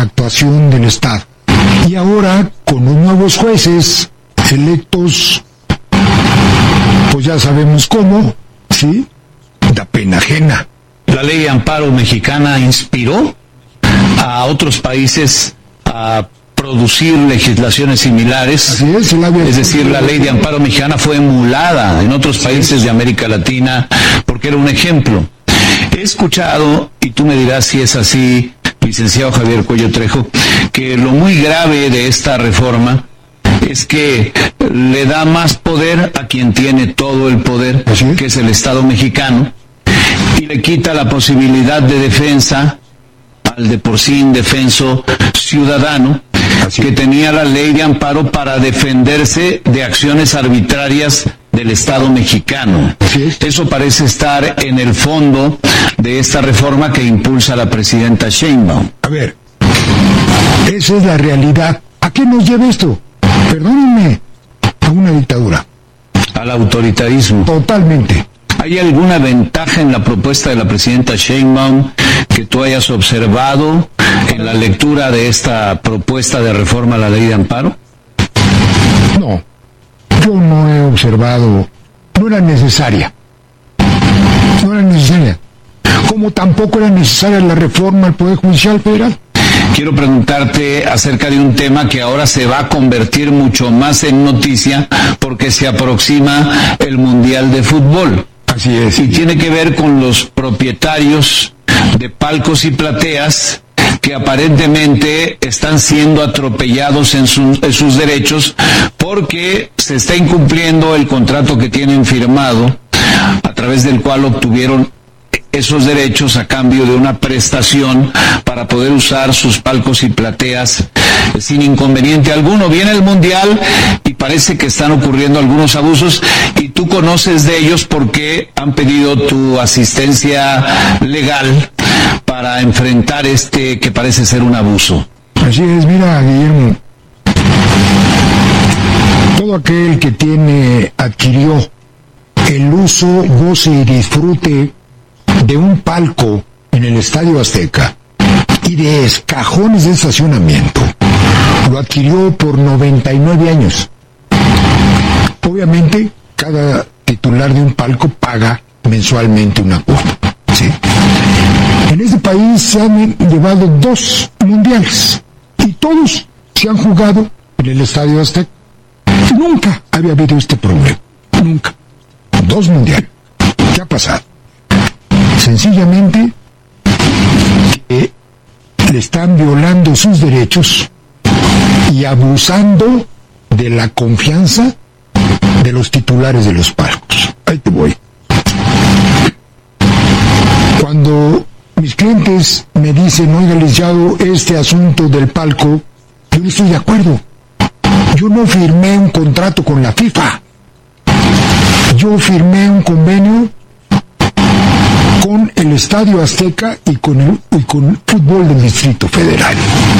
actuación del Estado. Y ahora, con los nuevos jueces electos, pues ya sabemos cómo, ¿sí? Da pena ajena. La ley de amparo mexicana inspiró a otros países a producir legislaciones similares. Así es decir, la ley de amparo mexicana fue emulada en otros países de América Latina porque era un ejemplo. He escuchado, y tú me dirás si es así, licenciado Javier Cuello Trejo, que lo muy grave de esta reforma es que le da más poder a quien tiene todo el poder, que es el Estado mexicano, y le quita la posibilidad de defensa al de por sí indefenso ciudadano que tenía la ley de amparo para defenderse de acciones arbitrarias del Estado mexicano. Eso parece estar en el fondo de esta reforma que impulsa la presidenta Sheinbaum. A ver, esa es la realidad. ¿A qué nos lleva esto? Perdónenme, a una dictadura. Al autoritarismo. Totalmente. ¿Hay alguna ventaja en la propuesta de la presidenta Sheinbaum que tú hayas observado en la lectura de esta propuesta de reforma a la ley de amparo? No, yo no he observado, no era necesaria. Como tampoco era necesaria la reforma al Poder Judicial Federal. Quiero preguntarte acerca de un tema que ahora se va a convertir mucho más en noticia porque se aproxima el Mundial de Fútbol. Así es. Y tiene que ver con los propietarios de palcos y plateas que aparentemente están siendo atropellados en sus derechos porque se está incumpliendo el contrato que tienen firmado, a través del cual obtuvieron esos derechos a cambio de una prestación para poder usar sus palcos y plateas sin inconveniente alguno. Viene el Mundial y parece que están ocurriendo algunos abusos y tú conoces de ellos porque han pedido tu asistencia legal para enfrentar este que parece ser un abuso. Así es, mira, Guillermo, todo aquel que adquirió el uso, goce y disfrute de un palco en el Estadio Azteca y de cajones de estacionamiento, lo adquirió por 99 años. Obviamente, cada titular de un palco paga mensualmente una cuota, ¿sí? En este país se han llevado 2 mundiales y todos se han jugado en el Estadio Azteca. Nunca había habido este problema, nunca. 2 mundiales. ¿Qué ha pasado? Sencillamente que le están violando sus derechos y abusando de la confianza de los titulares de los palcos. Ahí te voy. Cuando mis clientes me dicen, oiga, licenciado, este asunto del palco, yo no estoy de acuerdo. Yo no firmé un contrato con la FIFA. Yo firmé un convenio con el Estadio Azteca y con el fútbol del Distrito Federal.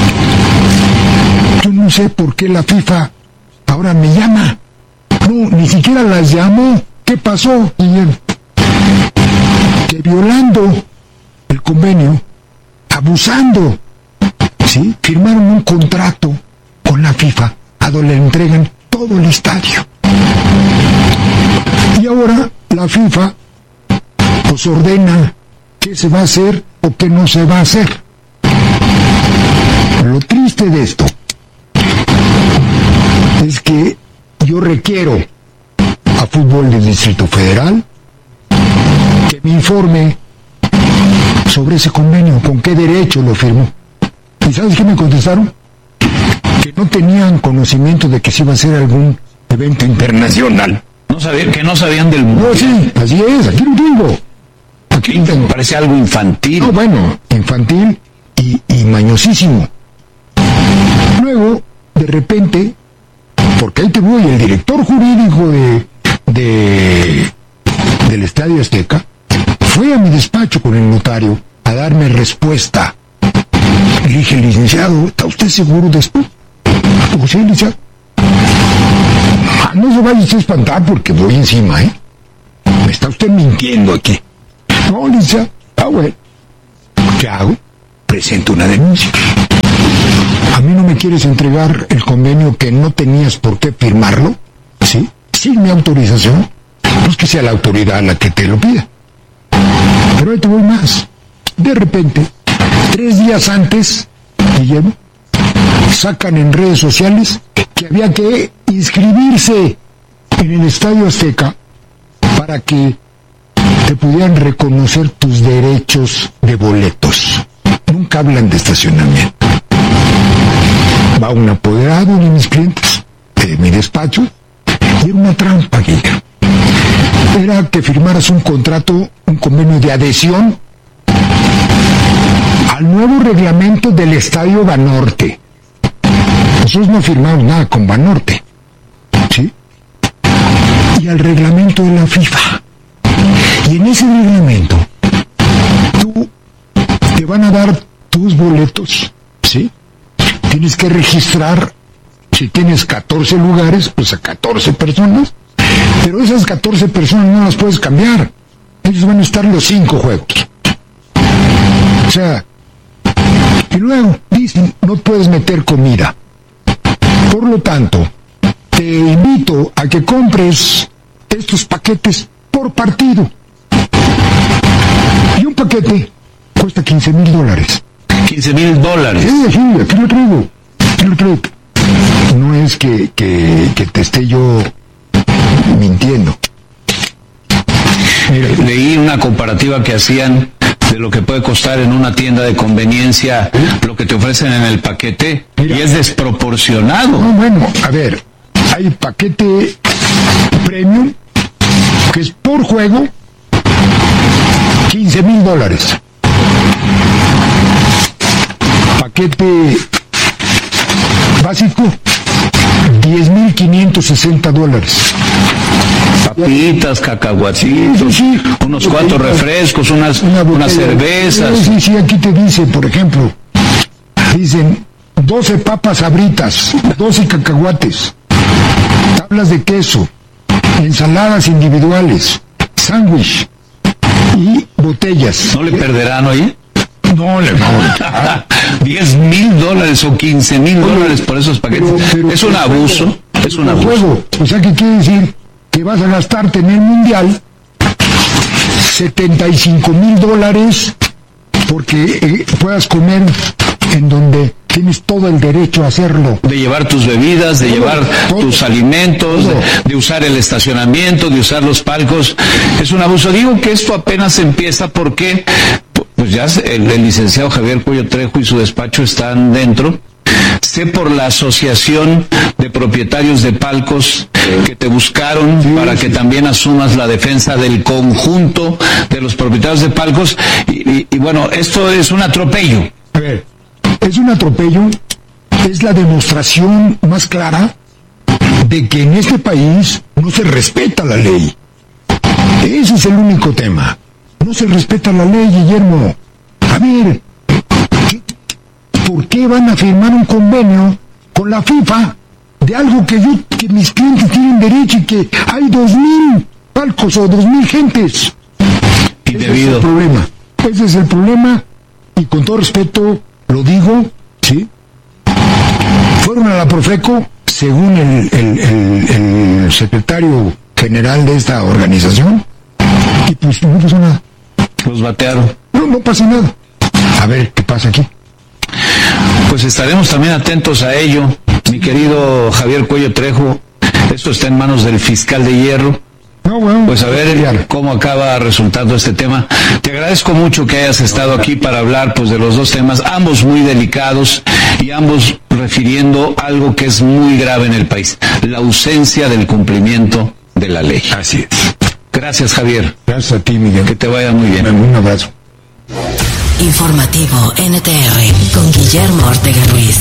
Yo no sé por qué la FIFA ahora me llama. No, ni siquiera las llamó. ¿Qué pasó, Guillermo? Que violando el convenio, abusando, ¿sí? Firmaron un contrato con la FIFA a donde le entregan todo el estadio. Y ahora la FIFA pues ordena qué se va a hacer o qué no se va a hacer. Lo triste de esto es que yo requiero a Fútbol del Distrito Federal que me informe sobre ese convenio, con qué derecho lo firmó. ¿Y sabes qué me contestaron? Que no tenían conocimiento de que se iba a hacer algún evento internacional. No sabían del mundo. No, sí, así es, aquí lo digo. Aquí me parece algo infantil. No, bueno, infantil y mañosísimo. Luego, de repente, porque ahí te voy, el director jurídico del Estadio Azteca fue a mi despacho con el notario a darme respuesta. Le dije, licenciado, ¿está usted seguro de esto? Dijo, sí, licenciado. No se vaya usted a espantar porque voy encima, ¿eh? Me está usted mintiendo aquí. No, licenciado. Ah, bueno. ¿Qué hago? Presento una denuncia. quieres entregar el convenio que no tenías por qué firmarlo, ¿sí? Sin mi autorización, no es que sea la autoridad la que te lo pida. Pero ahí te voy más. De repente, 3 días antes, Guillermo, sacan en redes sociales que había que inscribirse en el Estadio Azteca para que te pudieran reconocer tus derechos de boletos. Nunca hablan de estacionamiento. Va un apoderado de mis clientes, de mi despacho, y era una trampa, Guillermo. Era que firmaras un contrato, un convenio de adhesión al nuevo reglamento del Estadio Banorte. Nosotros no firmamos nada con Banorte, ¿sí? Y al reglamento de la FIFA. Y en ese reglamento, te van a dar tus boletos, ¿sí? Tienes que registrar, si tienes 14 lugares, pues a 14 personas, pero esas 14 personas no las puedes cambiar. Ellos van a estar los 5 juegos. O sea, y luego dicen, no puedes meter comida. Por lo tanto, te invito a que compres estos paquetes por partido. Y un paquete cuesta $15,000. $15,000. Sí, aquí lo traigo. No es que te esté yo mintiendo. Mira, leí una comparativa que hacían de lo que puede costar en una tienda de conveniencia lo que te ofrecen en el paquete. Mira, y es desproporcionado. No, bueno, a ver, hay paquete premium que es por juego $15,000. Paquete básico $10,560. Papitas, cacahuatitos, sí, unos 4 refrescos, unas cervezas. Sí, aquí te dice, por ejemplo, dicen 12 papas sabritas, 12 cacahuates, tablas de queso, ensaladas individuales, sándwich y botellas. ¿No le perderán, oye? No, le vamos. $10,000 o $15,000 por esos paquetes. Pero es un abuso. Es un abuso. Juego. O sea, que quiere decir que vas a gastarte en el mundial $75,000 porque puedas comer en donde tienes todo el derecho a hacerlo. De llevar tus bebidas, de llevar tus alimentos, de usar el estacionamiento, de usar los palcos. Es un abuso. Digo que esto apenas empieza porque pues ya el licenciado Javier Cuello Trejo y su despacho están dentro. Sé por la asociación de propietarios de palcos que te buscaron para que también asumas la defensa del conjunto de los propietarios de palcos y bueno, esto es un atropello. A ver, es un atropello, es la demostración más clara de que en este país no se respeta la ley. Ese es el único tema. No se respeta la ley, Guillermo. A ver, ¿por qué van a firmar un convenio con la FIFA de algo que mis clientes tienen derecho y que hay 2,000 palcos o 2,000 gentes? Indebido. Ese es el problema. Ese es el problema y con todo respeto lo digo, ¿sí? Fueron a la Profeco, según el secretario general de esta organización, y pues no pasó nada. Los batearon. No pasa nada. A ver, ¿qué pasa aquí? Pues estaremos también atentos a ello, mi querido Javier Cuello Trejo. Esto está en manos del fiscal de hierro. Pues a ver cómo acaba resultando este tema. Te agradezco mucho que hayas estado aquí para hablar pues de los dos temas, ambos muy delicados y ambos refiriendo algo que es muy grave en el país, la ausencia del cumplimiento de la ley. Así es. Gracias, Javier. Gracias a ti, Miguel. Que te vaya muy bien. Un abrazo. Informativo NTR con Guillermo Ortega Ruiz.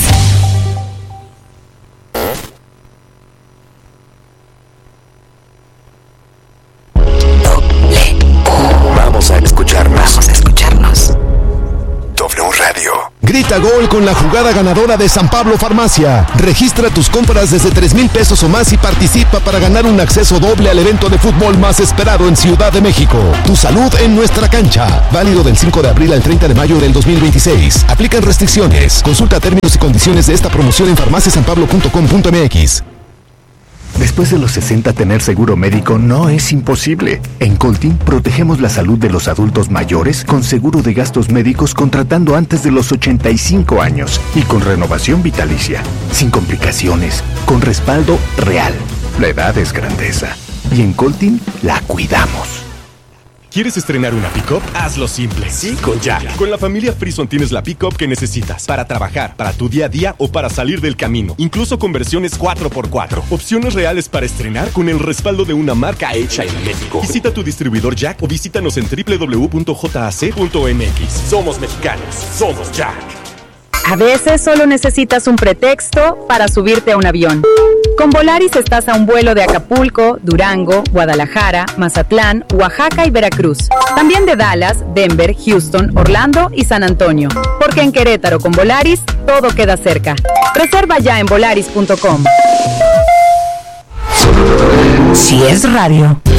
Vamos a escucharnos. Vamos a escucharnos. W Radio. Grita Grita gol con la jugada ganadora de San Pablo Farmacia. Registra tus compras desde 3,000 pesos o más y participa para ganar un acceso doble al evento de fútbol más esperado en Ciudad de México. Tu salud en nuestra cancha. Válido del 5 de abril al 30 de mayo del 2026. Aplican restricciones. Consulta términos y condiciones de esta promoción en farmaciasanpablo.com.mx. Después de los 60, tener seguro médico no es imposible. En Coltin protegemos la salud de los adultos mayores con seguro de gastos médicos contratando antes de los 85 años y con renovación vitalicia, sin complicaciones, con respaldo real. La edad es grandeza y en Coltin la cuidamos. ¿Quieres estrenar una pick-up? Hazlo simple. Sí, con Jack. Con la familia Frison tienes la pick-up que necesitas para trabajar, para tu día a día o para salir del camino. Incluso con versiones 4x4. Opciones reales para estrenar con el respaldo de una marca hecha en México. Visita tu distribuidor Jack o visítanos en www.jac.mx. Somos mexicanos. Somos Jack. A veces solo necesitas un pretexto para subirte a un avión. Con Volaris estás a un vuelo de Acapulco, Durango, Guadalajara, Mazatlán, Oaxaca y Veracruz. También de Dallas, Denver, Houston, Orlando y San Antonio. Porque en Querétaro con Volaris todo queda cerca. Reserva ya en volaris.com. Si es radio.